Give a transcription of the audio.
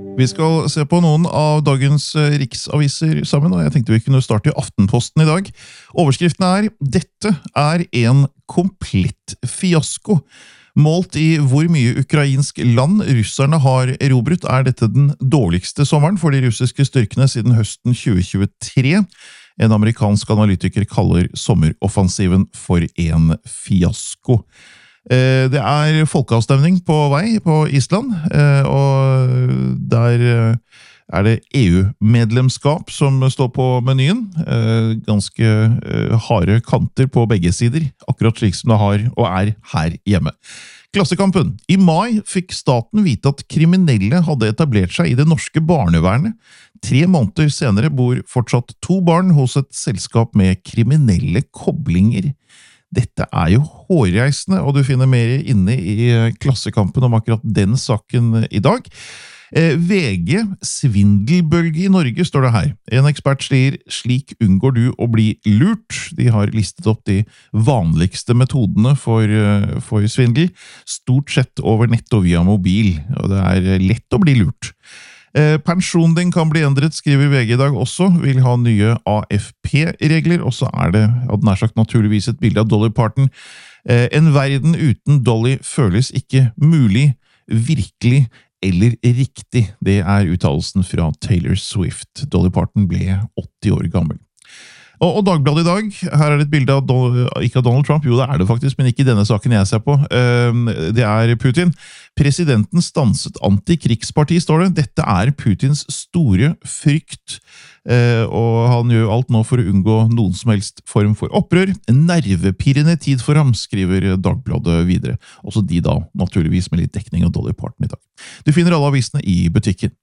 Vi skal se på noen av dagens riksaviser sammen, og jeg tenkte vi kunne starte i Aftenposten i dag. Overskriften er «Dette er en komplett fiasko». Målt i hvor mye ukrainsk land russerne har erobret, er dette den dårligste sommeren for de russiske styrkene siden høsten 2023. En amerikansk analytiker kaller sommeroffensiven for en fiasko. Det er folkeavstemning på vei på Island, og der er det EU-medlemskap som står på menyen. Ganske harde kanter på begge sider, akkurat slik som det har og er her hjemme. Klassekampen. I mai fikk staten vite at kriminelle hadde etablert seg i det norske barnevernet. 3 måneder senere bor fortsatt 2 barn hos et selskap med kriminelle koblinger. Dette er jo hårreisende, og du finner mer inne i Klassekampen om akkurat den saken i dag. VG, svindelbølge i Norge, står det her. En ekspert sier, slik unngår du å bli lurt. De har listet opp de vanligste metodene for svindel, stort sett over nett og via mobil, og det er lett å bli lurt. Pensjonen din kan bli endret, skriver VG i dag også, vil ha nye AFP-regler, og så er det, nær sagt naturligvis, et bilde av Dolly Parton. En verden uten Dolly føles ikke mulig, virkelig eller riktig. Det er uttalelsen fra Taylor Swift. Dolly Parton ble 80 år gammel. Og Dagbladet i dag, her er det et bilde av, ikke av Donald Trump, jo det er det faktisk, men ikke denne saken jeg ser på. Det er Putin. Presidenten stanset antikrigsparti, står det. Dette er Putins store frykt, og han gjør alt nå for å unngå noen som helst form for opprør. En nervepirrende tid for ham, skriver Dagbladet videre. Også de da, naturligvis med litt dekning av Dolly Parton i dag. Du finner alle avisene i butikken.